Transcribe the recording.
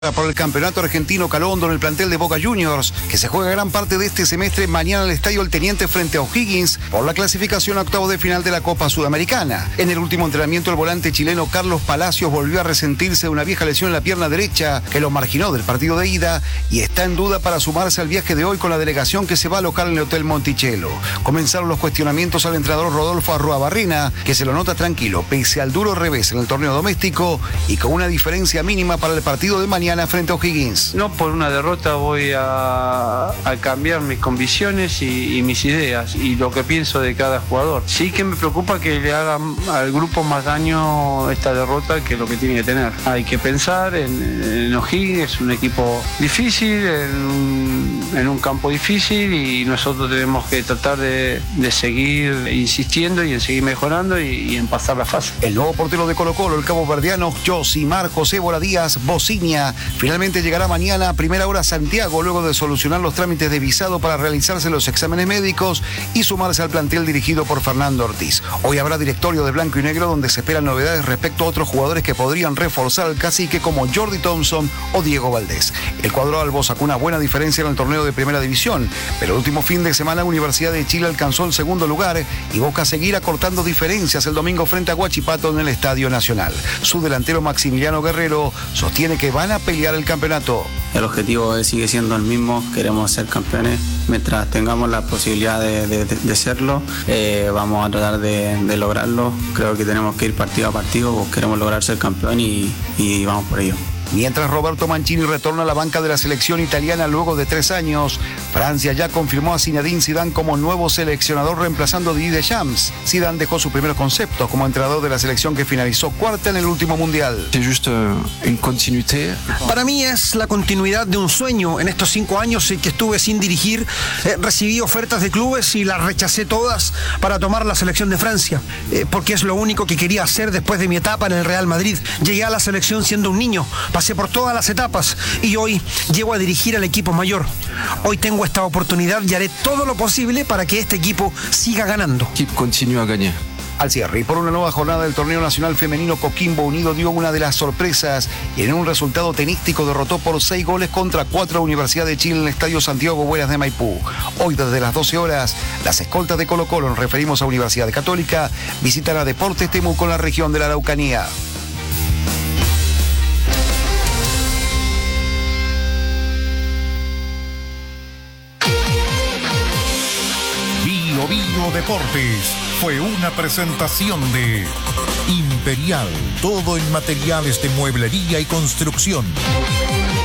Por el campeonato argentino Calondo en el plantel de Boca Juniors, que se juega gran parte de este semestre mañana en el Estadio El Teniente frente a O'Higgins por la clasificación a octavos de final de la Copa Sudamericana. En el último entrenamiento, el volante chileno Carlos Palacios volvió a resentirse de una vieja lesión en la pierna derecha que lo marginó del partido de ida y está en duda para sumarse al viaje de hoy con la delegación que se va a alojar en el Hotel Monticello. Comenzaron los cuestionamientos al entrenador Rodolfo Arruabarrena, que se lo nota tranquilo pese al duro revés en el torneo doméstico y con una diferencia mínima para el partido de mañana frente a O'Higgins. No por una derrota voy a cambiar mis convicciones y mis ideas y lo que pienso de cada jugador. Sí que me preocupa que le hagan al grupo más daño esta derrota que lo que tiene que tener. Hay que pensar en O'Higgins, es un equipo difícil, en un campo difícil y nosotros tenemos que tratar de seguir insistiendo y en seguir mejorando y en pasar la fase. El nuevo portero de Colo-Colo, el caboverdiano Josimar José Díaz Bociña, finalmente llegará mañana a primera hora a Santiago luego de solucionar los trámites de visado para realizarse los exámenes médicos y sumarse al plantel dirigido por Fernando Ortiz. Hoy habrá directorio de blanco y negro donde se esperan novedades respecto a otros jugadores que podrían reforzar al cacique como Jordi Thompson o Diego Valdés. El cuadro albo sacó una buena diferencia en el torneo de primera división, pero el último fin de semana Universidad de Chile alcanzó el segundo lugar y Boca seguirá cortando diferencias el domingo frente a Huachipato en el Estadio Nacional. Su delantero Maximiliano Guerrero sostiene que van a pelear el campeonato. El objetivo sigue siendo el mismo, queremos ser campeones. Mientras tengamos la posibilidad de serlo, vamos a tratar de lograrlo. Creo que tenemos que ir partido a partido, pues queremos lograr ser campeón y vamos por ello. Mientras Roberto Mancini retorna a la banca de la selección italiana luego de 3 años, Francia ya confirmó a Zinedine Zidane como nuevo seleccionador reemplazando a Didier Deschamps. Zidane dejó sus primeros conceptos como entrenador de la selección que finalizó cuarta en el último mundial. Para mí es la continuidad de un sueño. En estos 5 años que estuve sin dirigir, recibí ofertas de clubes y las rechacé todas para tomar la selección de Francia, porque es lo único que quería hacer después de mi etapa en el Real Madrid. Llegué a la selección siendo un niño, pasé por todas las etapas y hoy llego a dirigir al equipo mayor. Hoy tengo esta oportunidad y haré todo lo posible para que este equipo siga ganando. Continúe a ganar. Al cierre y por una nueva jornada del torneo nacional femenino, Coquimbo Unido dio una de las sorpresas y en un resultado tenístico derrotó por 6 goles contra 4 a Universidad de Chile en el Estadio Santiago Buenas de Maipú. Hoy desde las 12 horas, las escoltas de Colo-Colo, nos referimos a Universidad Católica, visitan a Deportes Temuco en la región de la Araucanía. Bio Deportes fue una presentación de Imperial, todo en materiales de mueblería y construcción.